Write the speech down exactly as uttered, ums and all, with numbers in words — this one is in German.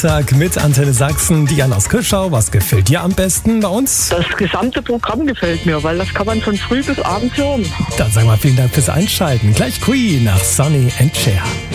Tag mit Antenne Sachsen, Diana aus Kirschau. Was gefällt dir am besten bei uns? Das gesamte Programm gefällt mir, weil das kann man von früh bis abends hören. Dann sagen wir vielen Dank fürs Einschalten. Gleich Queen nach Sonny and Cher.